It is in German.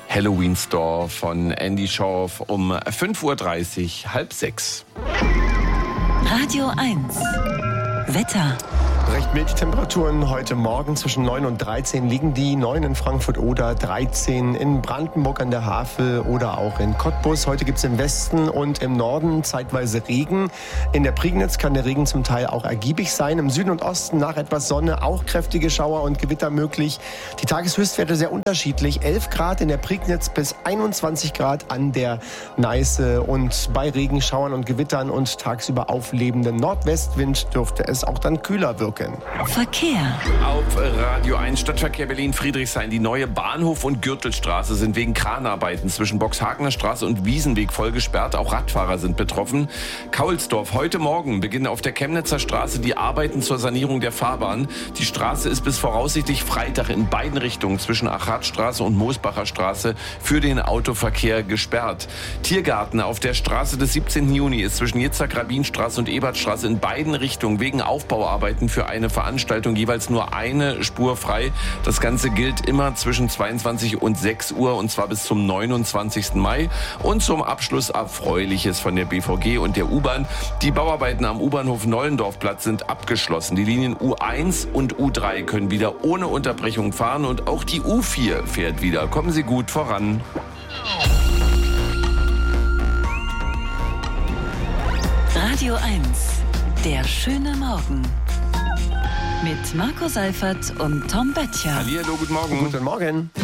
Halloween Store von Andy Schorf um 5:30 Uhr, 5:30. Radio 1. Wetter. Recht milde Temperaturen heute Morgen zwischen 9 und 13 liegen die 9 in Frankfurt oder 13 in Brandenburg an der Havel oder auch in Cottbus. Heute gibt es im Westen und im Norden zeitweise Regen. In der Prignitz kann der Regen zum Teil auch ergiebig sein. Im Süden und Osten nach etwas Sonne auch kräftige Schauer und Gewitter möglich. Die Tageshöchstwerte sehr unterschiedlich. 11 Grad in der Prignitz bis 21 Grad an der Neiße. Und bei Regenschauern und Gewittern und tagsüber auflebendem Nordwestwind dürfte es auch dann kühler wirken. Verkehr. Auf Radio 1 Stadtverkehr Berlin-Friedrichshain. Die neue Bahnhof- und Gürtelstraße sind wegen Kranarbeiten zwischen Boxhagener Straße und Wiesenweg voll gesperrt. Auch Radfahrer sind betroffen. Kaulsdorf. Heute Morgen beginnen auf der Chemnitzer Straße die Arbeiten zur Sanierung der Fahrbahn. Die Straße ist bis voraussichtlich Freitag in beiden Richtungen zwischen Achatstraße und Moosbacher Straße für den Autoverkehr gesperrt. Tiergarten auf der Straße des 17. Juni ist zwischen Jitzak-Rabin-Straße und Ebertstraße in beiden Richtungen wegen Aufbauarbeiten für eine Veranstaltung jeweils nur eine Spur frei. Das Ganze gilt immer zwischen 22 und 6 Uhr und zwar bis zum 29. Mai. Und zum Abschluss Erfreuliches von der BVG und der U-Bahn. Die Bauarbeiten am U-Bahnhof Nollendorfplatz sind abgeschlossen. Die Linien U1 und U3 können wieder ohne Unterbrechung fahren und auch die U4 fährt wieder. Kommen Sie gut voran. Radio 1. Der schöne Morgen. Mit Marco Seifert und Tom Böttcher. Hallihallo, guten Morgen. Guten Morgen.